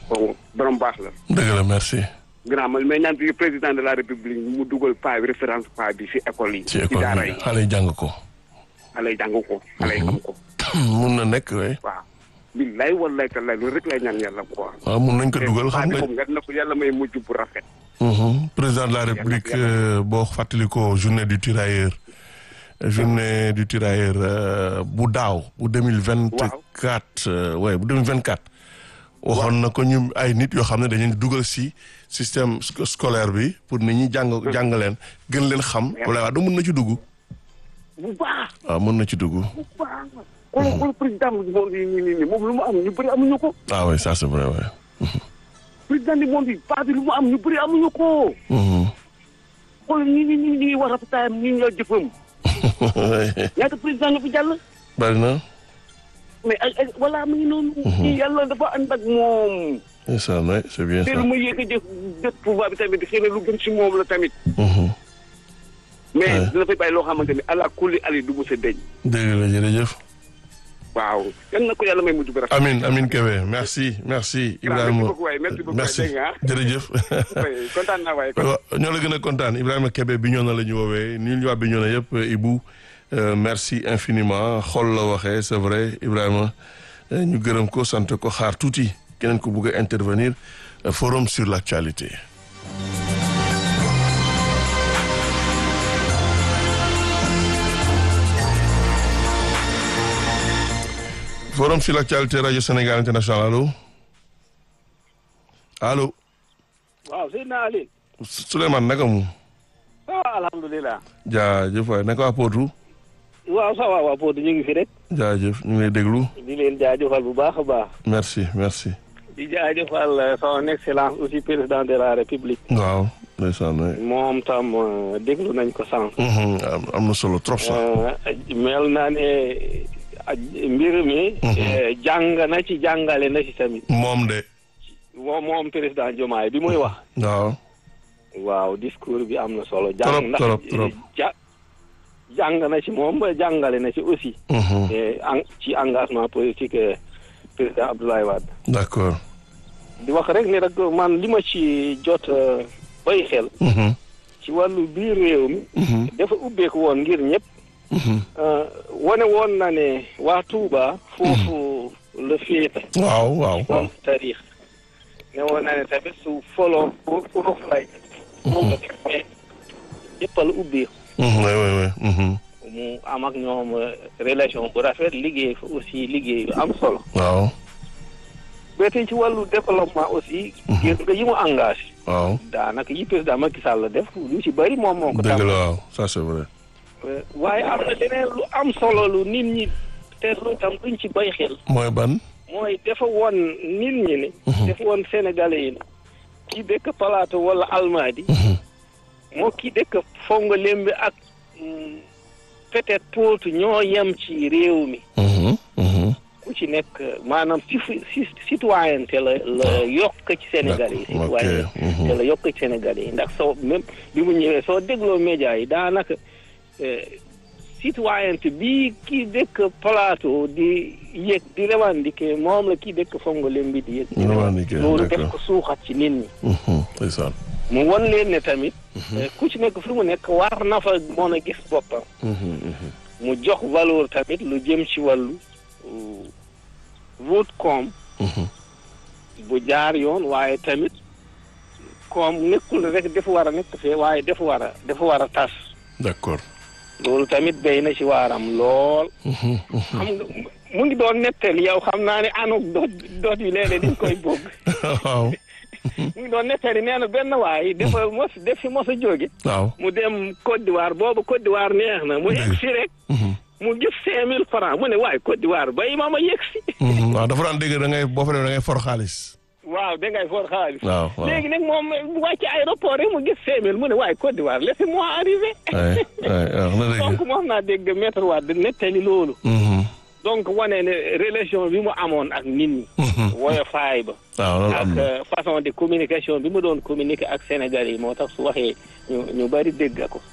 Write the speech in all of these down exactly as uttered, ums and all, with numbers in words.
bon borom baax la. dëgg la merci. grand man mais ñaan président de la république mu dugal paa bi référence paa bi ci école yi. ci école daara yi yi xale yi jàng ko. xale yi jàng ko. xale yi xam ko. mun na nekk oui. waaw. billaay wallaay tallaay loolu rek lay ñaan yàlla quoi. waaw mun nañ ko dugal xam nga. nga na ko yàlla may mujj bu rafet. président de la république boo fàttali ko journée du tirailleur. journée du tirailleur bu daaw bu deux mille vingt quatre. waaye bu deux mille vingt quatre. waxoon na ko ñu ay nit yoo xam ne dañu dugal si système scolaire bi pour nit ñi jàng jàng leen gën leen xam. wala waaw da mën na ci dugg. bu baax. waaw mën na ci dugg. bu baax. xoolal xoolal président du monde yi nii nii moom lu mu am ñu bëri amuñu ko. ah oui ça c'est vrai ouais. président du monde yi paa bi lu mu am ñu bëri amuñu ko. xoolal ñi ñi ñi ñi war a taayam ñi ñoo jëfam. ñaata président nga fi jàll. bari na. mais ay ay voilà mu ngi noonu. yàlla dafa ànd ak moom. c'est vrai c'est bien ça. te lu muy yéeg a jëf jot pouvoir bi tamit xëy na lu gën si moom la tamit. mais dina fay bàyyi loo xamante ni ala kulli ali du mos a deñ. dëgg la jërëjëf. waaw yal na ko yàlla may mujj bu rafet. Amin Amin Kébé merci merci. Ibrahima merci beaucoup waay merci beaucoup merci jërëjëf. kontaan naa waay. ñoo la gën a kontaan Ibrahima Kébé bi ñoo na la ñu woowee ni ñu waa bi ñoo na yëpp Ibou. merci infiniment xool la waxee c'est vrai Ibrahima ñu gërëm ko sant ko xaar tuuti keneen ko bëgg a intervenir forum sur l'actualité. forum sur l'actualité radio Sénégal international allo allo. waaw Seydina Ali. Souleymane naka mu. ah alhamdulilah. jaajëf waay naka waa Potou. waaw ça va waa Potou ñu ngi fi rek. jaajëf ñu ngi lay déglu. di leen jaajëfal bu baax a baax. merci merci. di jaajëfal son excellence aussi président de la république. waaw ndeysaan waay. moom tam déglu nañ ko sànq. am na solo trop sax. mel naa ne mbir mi. jàng na ci jàngale na ci tamit. moom de. moom moom président Diomaye bi muy wax. waaw. waaw discours bi am na solo. trop jàng ndax trop trop. ja jàng na ci moom jàngale na ci aussi. ci engagement politique président Abdoulaye Wade. d'accord. di wax rek ni rek man li ma ci jot bay xel. ci wàllu biir réew mi. dafa ubbeeku woon ngir ñëpp. wane woon na ne waa Touba. foofu la féete. waaw waaw waaw. taarix ne woon na ne tamit su foloo pour pour fay. moom la teg mais ñëpp la ubbeeku. oui oui oui. mu am ak ñoom relation bu rafet liggéey fa aussi liggéey yu am solo. waaw. ba tey ci wàllu développement aussi. gis nga yi mu engagé. waaw. daanaka yi président Macky Sall la def lu ci bëri moom moo ko. dëgg la waaw ça c'est vrai. waaye am na leneen lu am solo lu nit ñi te lu tam duñ ci bay xel. mooy ban. mooy dafa woon nit ñi ni. dafa woon sénégalais yi ni. kii dëkk Plateau wala Almadi. moo kii dëkk Fongolembi ak peut-être Potou ñoo yem ci réew mi. ku ci nekk maanaam si si citoyenneté la la yokk ci Sénégal yi. citoyenneté la yokk ci Sénégal yi ndax soo même bi mu ñëwee soo dégloo média yi daanaka citoyenneté bii kii dëkk Plateau di yëg di revendiquer moom la kii dëkk Fongolembi di yëg. revendiquer loolu def ko suuxat ci nit ñi. ndeysaan. mu won leen ne tamit. ku ci nekk fi mu nekk war na fa mën a gis boppam. mu jox valeur tamit lu jëm ci wàllu. wut koom. bu jaar yoon waaye tamit koom nekkul rek dafa war a nekk fee waaye dafa war a dafa war a tas. d'accord. loolu tamit béy na ci waaram lool. xam nga mu ngi doon nettali yow xam naa ne anuk doot doot yi léeg-léeg dañ koy bëgg. waaw. mu ngi doon nettali nee na benn waay dafa mos def fi mos a jóge. waaw mu dem Côte d'Ivoire boobu Côte d'Ivoire neex na mu egg si rek. mu gis cinq mille francs mu ne waaye Côte d'Ivoire bay ma ma yegg si. waaw dafa daan dégg da ngay boo fa demee da ngay for xaalis. waaw da ngay for xaalis. waaw waaw léegi nag moom wàcc aéroport rek mu gis cinq mille mu ne waaye Côte d'Ivoire laissez-moi arriver. donc moom naa dégg maître Wade nettali loolu. donc wane ne relation bi mu amoon ak nit ñi. woyofaay ba. ak façon de communication bi mu doon communiquer ak Sénégal yi moo tax su waxee ñu ñu bari dégg ko.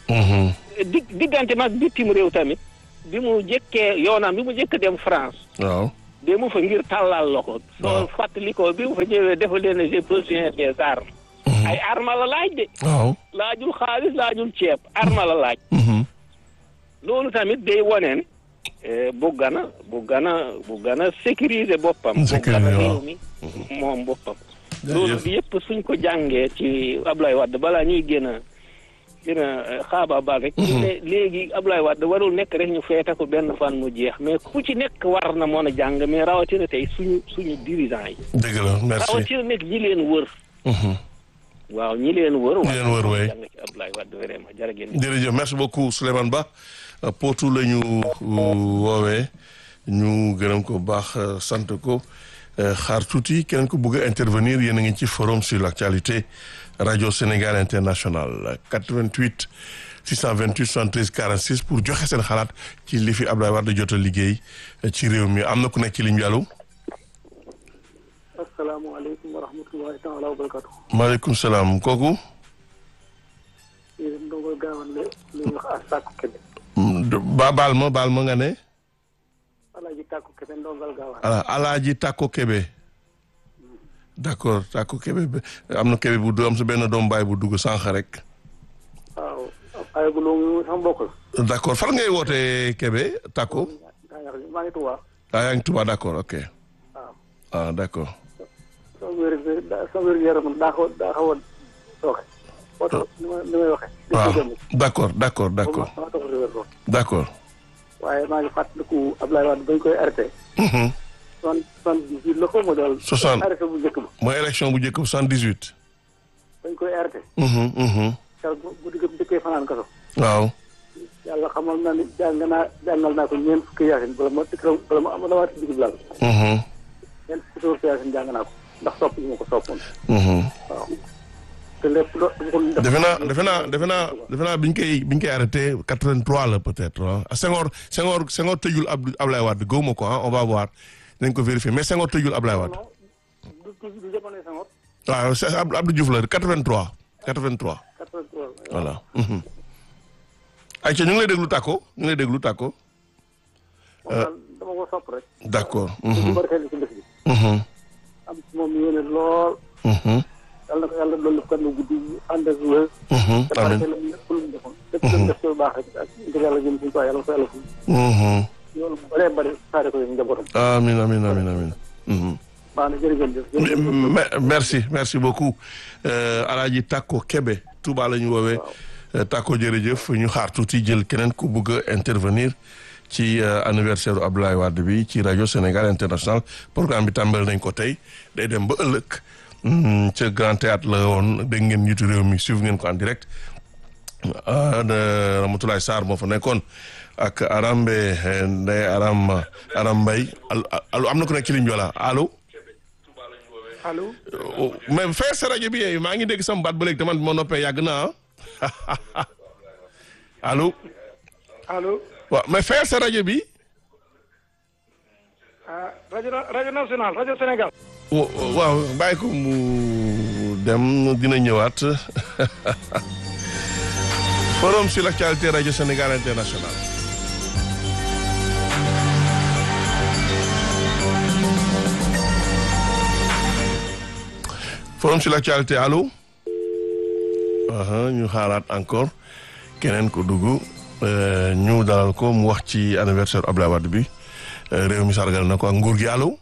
dig diggante nag bitim réew tamit bi mu jëkkee yoonam bi mu jëkk dem France. waaw demu fa ngir tàllal la ko. soo fàttali ko bi mu fa ñëwee dafa leen j'ai besoin des armes. ay armes la laaj de. waaw laajul xaalis laajul ceeb armes la laaj. loolu tamit day woneen bu gana bu gana bu gana sécuriser boppam. sécuriser waaw réew mi moom boppam. loolu bi yëpp suñ ko jàngee ci Ablaye Wade balaa ñuy gën a gën a xaabaabal rek. ñu ne léegi Ablaye Wade warul nekk rek ñu feete ko benn fan mu jeex mais ku ci nekk war na mën a jàng mais rawatina tey suñu suñu dirigeant yi. dëgg la merci rawatina nekk ñi leen wër. waaw ñi leen wër. ñi leen wër waay jàng ci Ablaye Wade vraiment jërëjëf. jërëjëf merci beaucoup Souleymane Ba Potou la ñu woowee ñu gërëm ko baax sant ko xaar tuuti keneen ko bëgg a intervenir yéen a ngi ci forum sur l'actualité radio Sénégal international quatre-vingt-huit six cent vingt-huit soixante-treize quarante-six pour joxe seen xalaat ci li fi Ablaye Wade jot a liggéey ci réew mi am na ku nekk ci ligne bi allo. asalaamaaleykum wa rahmatullahi taala wa barakatu. maaleykum salaam kooku. yéen ndongo gaawan la li ñuy wax as Tàkku Kebe. ba baal ma baal ma nga ne. Alaaji Tàkku Kebe ndongal gaawaan. voilà Alaaji Tàkku Kebe. d'accord Tàkku Kebe am na Kebe bu du am sa benn doom baay bu dugg sànq rek. waaw ay bu loolu sama mbokk la. d'accord fan ngay wootee Kebe Tàkku. maa ngi Tuubaa. ah yaa ngi Tuubaa d'accord ok. waaw ah d'accord. sama wér sama wér yaram daa xaw daa xaw a sooxe. oto ni may ni may waxee. waaw d'accord d'accord d'accord d'accord. waaye maa ngi fàttaliku Ablaye Wade bañ koy arrêté. soixante soixante-dix-huit la ko ma daal. soixante arrêté bu njëkk ba. mooy élection bu njëkk ba soixante-dix-huit. bañ koy arrêté. keroog bu bu digg dëkkee fanaan kaso. waaw. yàlla xamal na ni jàng naa jàngal naa ko ñeent fukki yaasin bala ma dëkk bala ma am dama digg laal. ñeent fukki soor yaasin jàng naa ko ndax sopp yi ma ko soppoon. waaw. te lépp loo defe naa defe naa defe naa defe naa biñ koy biñ koy arrêté quatre-vingt-trois la peut-être ah Senghor Senghor Senghor tëjul Abdou Ablaye Wade gëw ma ko ah on va voir nañ ko vérifier mais Senghor tëjul Ablaye Wade. du jamono Senghor. waaw c'est Abdou Diouf la quatre-vingt-trois quatre-vingt-trois. quatre-vingt-trois voilà. ayca ñu ngi lay déglu Tàkko ñu ngi lay déglu Tàkko. dama ko sopp rek. d'accord. di barkeelu ci bés bi. am ci moom yéene lool. yàlla na ko yàlla loolu kan la guddi ànd ak wér. amiin te barke la lépp lu mu defoon. lépp lu mu def ci lu baax rek ak ngir yàlla jëm suñu toit yàlla ko yàlla ful. loolu bu bëree bëri saare ko yéen njabootam. amiin amiin amiin amiin. baax na jërëjëf. merci merci beaucoup Alaaji Tàkko Kebe Touba la ñu woowee. Tàkko jërëjëf ñu xaar tuuti jël keneen ku bëgg a intervenir ci anniversaire Abdoulaye Wade bi ci rajo Sénégal international programme bi tàmbali nañ ko tey day dem ba ëllëg. ca Grand Théâtre la woon dégg ngeen njiitu réew mi suivre ngeen ko en direct Ramatoulaye Sarr moo fa nekkoon ak Arambe Ndeye Aram Aram Mbaye allo am na ku nekk ci ligne bi wala allo. allo. mais fay sa rajo bi maa ngi dégg sama baat ba léegi te man moo noppee yàgg na ah allo. allo. waaw mais fay sa rajo bi. ah rajo rajo national rajo Sénégal. waaw bàyyi ko mu dem dina ñëwaat forum sur l'actualité radio Sénégal international. forum sur l'actualité allo. ñu xaaraat encore keneen ko dugg ñu dalal ko mu wax ci anniversaire Abdoulaye Wade bi réew mi sargal na ko ak nguur gi allo.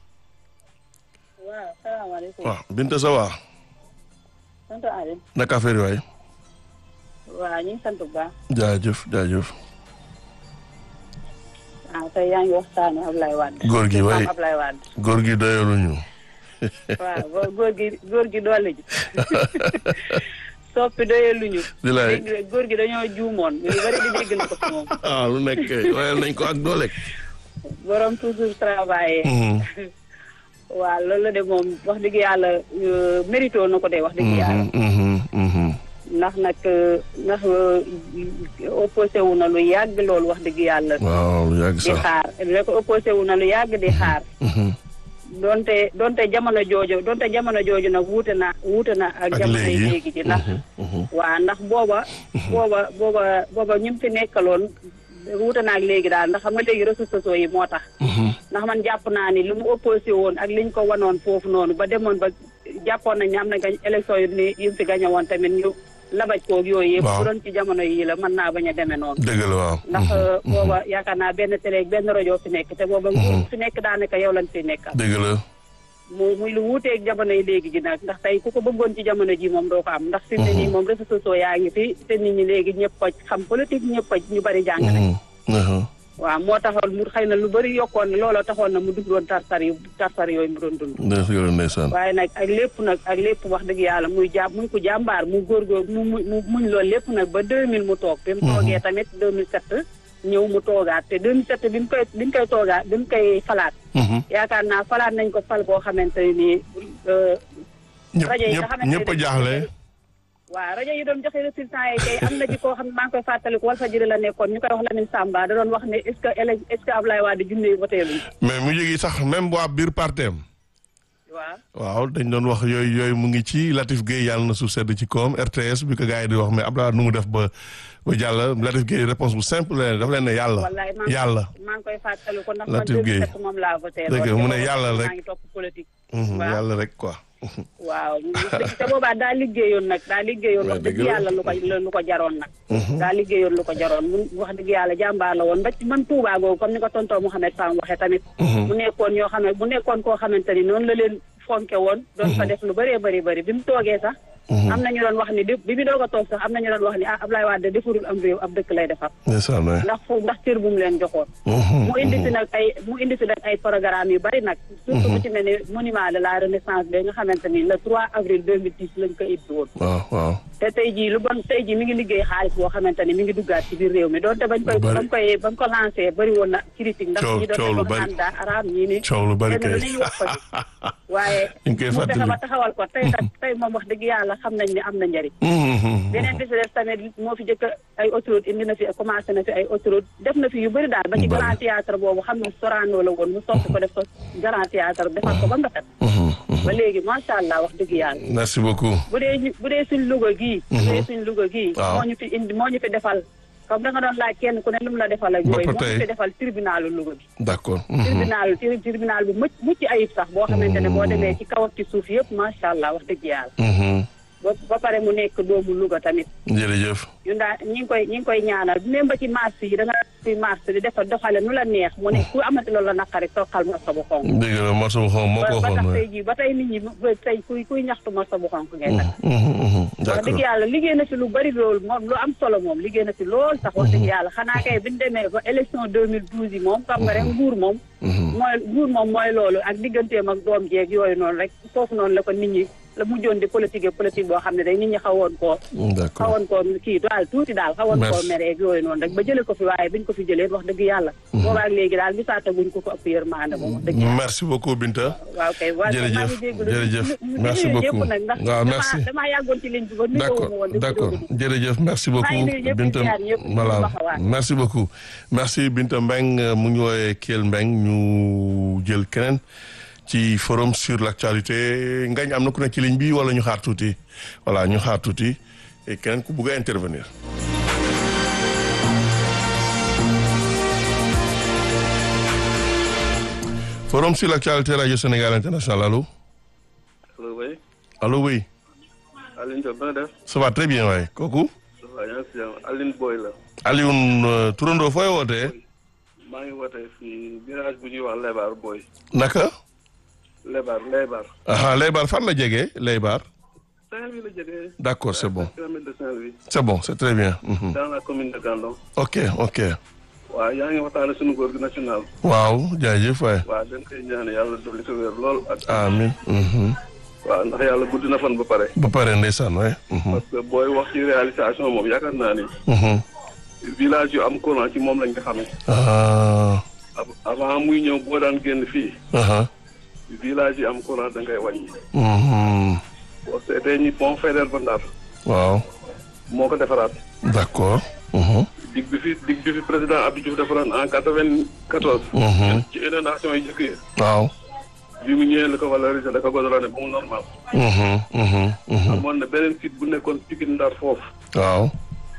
waaw Binta ça va. sant Aliou. naka affaire yi waay. waaw ñu ngi sant bu baax. jaajëf jaajëf. ah tey yaa ngi waxtaanee Ablaye Wade. góor gi waay Ablaye Wade. góor gi doyaluñu. waaw góor gi góor gi doole ji. soppi doyaluñu. di lay góor gi dañoo juumoon ñu bari di dégg na ko si moom. ah lu nekk wayal nañ ko ak doole. borom toujours travailler. waaw loolu la de moom wax dëgg yàlla mérito na ko de wax dëgg yàlla. ndax nag ndax opposé wu na lu yàgg loolu wax dëgg yàlla. waaw lu yàgg sax di xaar rek opposé wu na lu yàgg di xaar. donte donte jamono jooju donte jamono jooju nag wuute na wuute na ak jamono yi léegi ji ndax. waa ndax booba. booba booba booba ñu fi nekkaloon wuute naag léegi daal ndax xam nga léegi réseaux sociaux yi moo tax. ndax man jàpp naa ni lu mu opposé woon ak liñ ko wanoon foofu noonu ba demoon ba jàppoon nañ ne am na gañ élection yu ni yu fi gañe woon tamit ñu labaj koog yooyu yëpp. bu doon ci jamono yii la mën naa bañ a demee noonu. dëgg la waaw. ndax booba yaakaar naa benn télé benn rajo fi nekk te booba. fi nekk daanaka yow lañ fi nekkal. dëgg la. mu muy lu wuuteeg jamono yi léegi gi nag ndax tey ku ko bëggoon ci jamono ji moom doo ko am ndax fi mu ne nii moom réseaux sociaux yaa ngi fi te nit ñi léegi ñëpp a xam politique ñëpp a ñu bari jàng nañ. waaw moo taxoon mu xëy na lu bari yokkoon looloo taxoon na mu dugg doon tartar yu tartar yooyu mu doon dund. ndeysaan. waaye nag ak lépp nag ak lépp wax dëgg yàlla muy jàpp muy ko jàmbaar mu góorgóor mu mu muñ loolu lépp nag ba deux mille mu toog. bi mu toogee tamit deux mille sept ñëw mu toogaat te deux mille sept bi mu koy bi mu koy toogaat bi mu koy falaat. yaakaar naa falaat nañ ko fal boo xamante ne nii. rajo yi nga xamante ne ñëpp a jaaxle. waaw rajo yi doon joxe résultat yi kay am na ci koo xam ne maa ngi koy fàttaliku Walfadjri la nekkoon ñu koy wax Lamine Samba da doon wax ne est-ce que élec est-ce que Ablaye Wade junne yi voté luñ. mais mu jógee sax même waa biir parteem. waaw waaw dañ doon wax yooyu yooyu mu ngi ci Latif Gueye yàlla na suuf sedd ci koom R T S bi ko gars yi di wax mais Abdoulaye nu mu def ba ba jàll Latif Gueye réponse bu simple la dafa leen ne yàlla. yàlla maa ngi koy fàttali ko ndax man Latif Gueye moom laa voté. dëgg mu ne yàlla rek maa ngi topp politique. yàlla rek quoi. waaw te boobaa daa liggéeyoon nag daa liggéeyoon wax dëgg yàlla lu ko lu ko jaroon nag. daa liggéeyoon lu ko jaroon mu wax dëgg yàlla jàmbaar la woon ba ci man Touba googu comme ni ko tonton Mouhamed Fam waxee tamit. mu nekkoon ñoo xam ne mu nekkoon koo xamante ni noonu la leen fonke woon. doon fa def lu bëree bëri bëri bi mu toogee sax. am na ñu doon wax ni bi bi doog a toog sax am na ñu doon wax ni ah Ablaye Wade defarul am réew ab dëkk lay defar. ndax foofu ndax cër bu mu leen joxoon. mu indi si nag ay mu indi si nag ay programme yu bari nag. surtout bu ci mel ni monument de la renaissance bi nga xamante ni le trois avril deux mille dix lañ ko ibbi woon. waaw waaw. te tey jii lu bon tey jii mi ngi liggéey xaalis boo xamante ni mi ngi duggaat ci biir réew mi doonte bañ koy. ba mu koy ba mu ko lancé bari woon na critique ndax ñi doon def naan daa araam ñii ni. coow lu bari kay waaye ñu koy mu fàttali fexe ba taxawal ko tey nag tey moom wax dëgg yàlla xam nañ ne am na njëriñ. beneen bi si des tamit moo fi jëkk ay autoroute indi na fi commencé na fi ay autoroute def na fi yu bëri daal ba ci grand théâtre boobu xam ne Sorano la woon mu soppi ko def ko grand théâtre defar ko ba mu rafet. ba léegi macha allah wax dëgg yàlla. merci beaucoup. bu dee bu dee suñ Louga gii. bu dee suñ Louga gii. moo ñu fi indi moo ñu fi defal. comme da nga doon laaj kenn ku ne lu mu la defal ak yooyu moo ñu fi defal tribunalu Louga bi. d'accord. tribunal tribunal bu mucc mucc ayib sax boo xamante ne boo demee ci kaw ak ci suuf yëpp macha allah wax dëgg yàlla. ba ba pare mu nekk doomu Louga tamit. jërëjëf. ñun daal ñi ngi koy ñi ngi koy ñaanal même ba ci marché yi da nga ci marché di defa doxale nu la neex mu ne ku amati loolu la naqari toqal morso bu xonk. dëgg la morso bu xonk moo ko waxoon ba tax tey jii ba tey nit ñi tey kuy kuy ñaxtu morso bu xonk ngay nag. d'accord wax dëgg yàlla liggéey na fi lu bari loolu moom lu am solo moom liggéey na fi lool sax wax dëgg yàlla xanaa kay bi ñu demee ba élection deux mille douze yi moom xam nga rek nguur moom. mooy nguur moom mooy loolu ak digganteem ak doom jeeg yooyu noonu rek foofu noonu la ko nit ñi la mujjoon di politique politique boo xam ne day nit ñi xawoon koo. d'accord xawoon koo kii daal tuuti daal. xawoon koo mereeg yooyu noonu rek ba jëlee ko fi waaye biñ ko fi jëlee wax dëgg yàlla. boobaa ak léegi daal gisaata guñ ko ko ëpp yërmande moom wax dëgg yàlla. merci beaucoup Binta. waaw kay waaw jërëjëf jërëjëf merci beaucoup waaw merci damaa yàggoon ci ligne bi ba nuyoo d'accord ma woon. d'accord jërëjëf merci beaucoup Binta voilà merci beaucoup merci Binta Mbengue mu ngi woowee Kell Mbengue ñu jël keneen ci forum sur l'actualité ngañ am na ku nekk ci ligne bi wala ñu xaar tuuti voilà ñu xaar tuuti et keneen ku bugg a intervenir. forum sur l'actualité radio Sénégal international allo. allo oui. allo oui. Alioune Diop na def. ça va très bien waay kooku. waaw yaa ngi si jàmm Alioune Boy la. Alioune Turando fooy wootee. maa ngi wootee fii village bu ñuy wax Lebar Boy. naka. Lebar Lebar. ah Lebar fan la jege Lebar. Saint-Louis la jege. d'accord c'est bon. kilomètre de Saint-Louis. c'est bon c'est très bien. dans la commune de Gandon. ok ok. waaw yaa ngi waxtaane suñu góor gi national. waaw jaajëf waay. waaw dañ koy ñaan yàlla dolli ko wér lool. ak amiin. waaw ndax yàlla gudd na fan ba pare. ba pare ndeysaan waay. parce que booy wax ci réalisation moom yaakaar naa ni. village yu am courant ci moom lañ ko xamee. ah. avant muy ñëw boo daan génn fii. village yi am courant da ngay wàññi. boo seetee ñi pont Faidherbe ba Ndar. waaw. moo ko defaraat. d'accord. dig bi fi dig bi fi président Abdou Diouf defaroon en quatre-vingt-quatorze. ci inondation yi njëkk yi. waaw. bi mu ñëwee la ko valoriser da ko godorone ba mu normal. amoon na beneen site bu nekkoon Pikine Ndar foofu. waaw.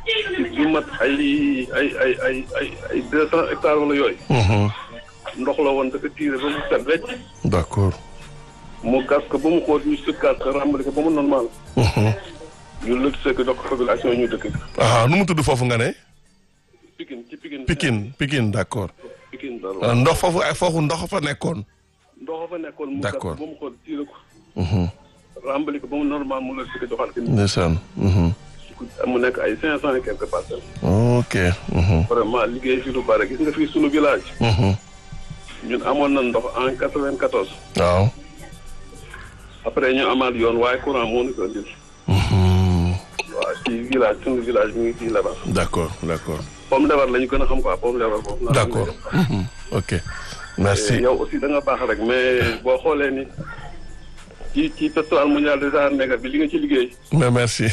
du mat ay ay ay ay ay ay deux cent hectares wala yooyu. ndox la woon dafa tiré ba mu set rek. d'accord. mu gas ko ba mu xóot ñu sukkaat ko ràmbali ko ba mu normal. ñu lëkk sekk jox ko population ñu dëkk. ah nu mu tudd foofu nga ne. Pikine ci Pikine. Pikine Pikine d'accord. Pikine dara ndox foofu ay foofu ndox fa nekkoon. ndox fa nekkoon. mu gas d'accord ba mu xóot tiré ko. ràmbali ko ba mu normal mu lëkk sekk joxaat ko. ndeysaan. mu nekk ay cinq cent et quelques parcelles. ok. vraiment liggéey fii lu bare gis nga fii sunu village. ñun amoon na ndox en quatre-vingt-quatorze. waaw. après ñu amaat yoon waaye courant moo ñu ko indil. waaw ci village sunu village mi ngi fii Lebar. d'accord d'accord. pomme Lebar la ñu gën a xam quoi pomme Lebar boobu. d'accord. ok merci. yow aussi da nga baax rek mais boo xoolee ni ci ci festival mondial des arts nègres bi li nga ci liggéey. mais merci.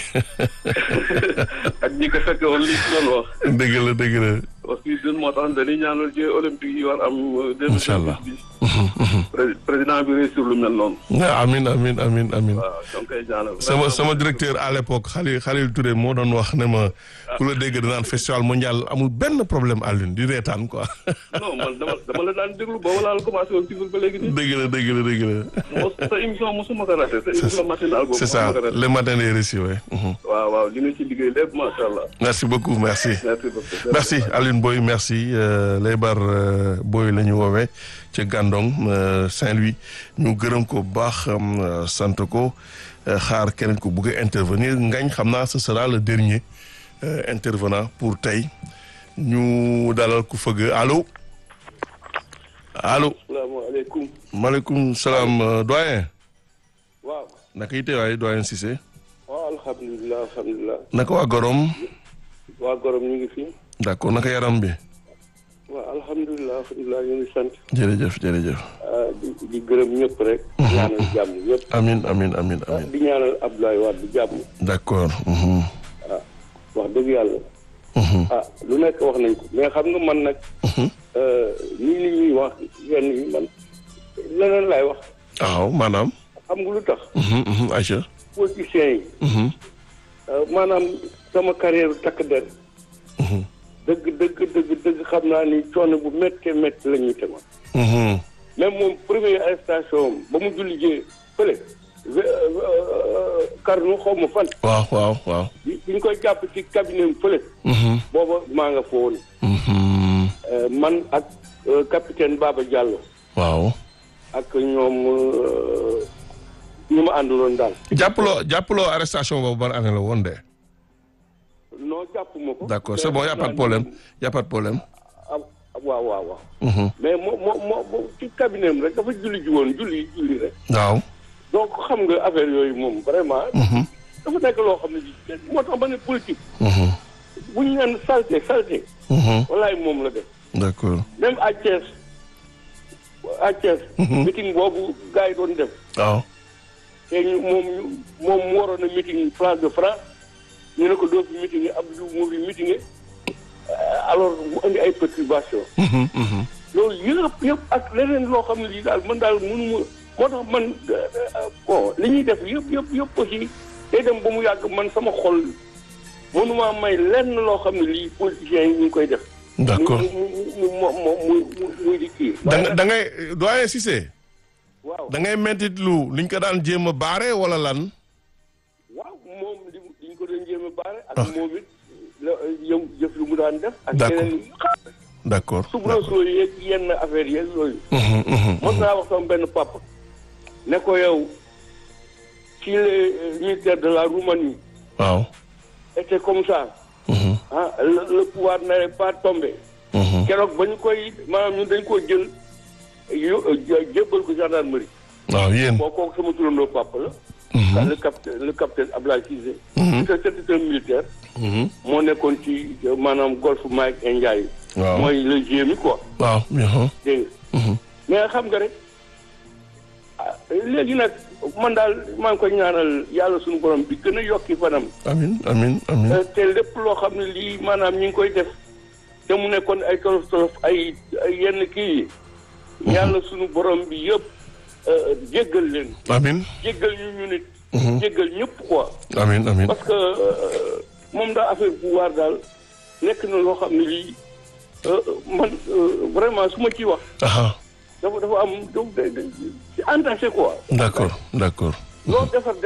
ak ñi ko fekke woon li ci doon wax. dëgg la dëgg la. aussi dun moo tax dañuy ñaanal Jeux olympiques yi war am. incha allah président bi réussir lu mel noonu. amin amin amin amin. waaw donc koy ñaanal. sama sama directeur à l'époque Khalil Khalil Touré moo doon wax ne ma ku la dégg danaan festival mondial amul benn problème Alioune di reetaan quoi. non man dama dama la daan déglu ba wala la commencé woon civil ba léegi nii. dëgg la dëgg la dëgg la. mos sa émission mosuma ko raté sa émission matinale boobu. c'est ça le matin des récits ouais. waaw waaw li nga ci liggéey lépp macha allah. merci beaucoup merci. merci beaucoup merci Alioune Boye merci Laybar Boye la ñu woowee ca Gandon Saint-Louis ñu gërëm ko bu baax sant ko xaar keneen ko bëgg a intervenir ngañ xam naa ce sera le dernier intervenant pour tey ñu dalal ku fëgg allo allo. salaamaaleykum. maaleykum salaam doyen. waaw. naka yite waay doyen Cissé. waaw alhamdulilah alhamdulilah. naka waa Gorom. waa Gorom ñu ngi fi. d'accord naka yaram bi. waaw alhamdulilah alhamdulilah ñu ngi sant. jërëjëf jërëjëf. di di gërëm ñëpp rek. ñaanal jàmm ñëpp. amin amin amin amin. di ñaanal Abdoulaye Wade jàmm. d'accord. ah wax dëgg yàlla. ah lu nekk wax nañ ko mais xam nga man nag. ni nit ñuy wax yenn yi man leneen laay wax. waaw maanaam. xam nga lu tax. Aïcha. politiciens yi. maanaam sama carrière takk der. dëgg dëgg dëgg dëgg xam naa ni coono bu méttee métti la ñuy tegoon. même moom première arrestation ba mu julli jee fële. Carnot xaw ma fan. waaw waaw waaw. bi ñu koy jàpp ci cabinet fële. booba maa nga fa woon. man ak capitaine Baba Diallo. waaw. ak ñoom ñu ma àndaloon daal. jàppaloo jàppaloo arrestation boobu ban année la woon de. non jàppuma ko. d'accord c'est bon y a pas de problème y a pas de problème. ah waaw waaw waaw. mais moo moo moo ci cabinet am rek dafa julli ji woon julli julli rek. waaw. donc xam nga affaire yooyu moom vraiment. dafa nekk loo xam ne bii moo tax ba ne politique. bu ñu naan salté salté. walaay moom la def. d'accord. même à Thiès à Thiès. meeting boobu gars yi doon def. waaw. te ñu moom ñu moom mu waroon a meeting place de France ñu ne ko doo fi meeting Abdou moo fi meeting alors mu indi ay perturbations. loolu yëpp yëpp ak leneen loo xam ne lii daal man daal mënu ma moo tax man bon li ñuy def yëpp yëpp yëpp aussi day dem ba mu yàgg man sama xol mënuma may lenn loo xam ne lii politiciens yi ñu ngi koy def. d'accord mu mu mu mu mu muy di kii. da nga da ngay doyen Cissé. waaw da ngay métti lu liñ ko daan jéem a baare wala lan. waaw moom li liñ ko doon jéem a baare. ak moom it la yow jëf lu mu daan def. ak yeneen yi d'accord soubresaut yeeg yenn affaire yeeg yooyu. mos naa wax sama benn papa. ne ko yow ci les militaires de la Roumanie. waaw. était comme ça. ah le le pouvoir n'allait pas tomber. keroog ba ñu koy maanaam ñun dañ koo jël yo jébbal ko gendarmerie. waaw yéen. boo kooku sama turandoo papa la. le capitaine le capitaine Abdoulaye Cissé. c'était un militaire. moo nekkoon ci maanaam golfe Mike Ndiaye. waaw mooy le G M I quoi. waaw. dégg nga. mais xam nga rek léegi nag man daal maa ngi koy ñaanal yàlla suñu borom bi gën a yokki fanam. amin amin amin. te lépp loo xam ne lii maanaam ñi ngi koy def te mu nekkoon ay tolof tolof ay yenn kii yi. yàlla suñu borom bi yëpp jéggal leen. amin. jéggal ñu ñu nit. jéggal ñëpp quoi. amin amin. parce que moom daal affaire pouvoir daal nekk na loo xam ne lii man vraiment su ma ciy wax. dafa dafa am dafa c'est entaché quoi. d'accord d'accord. loo defar